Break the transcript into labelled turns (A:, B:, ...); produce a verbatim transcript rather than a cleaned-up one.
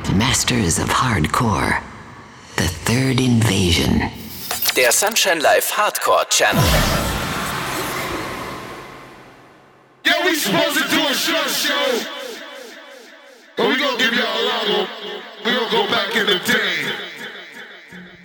A: Masters of Hardcore. The Third Invasion.
B: Der Sunshine Live Hardcore Channel.
C: Yeah, we supposed to do a short show, but we gonna give y'all a long one. We gonna go back in the day.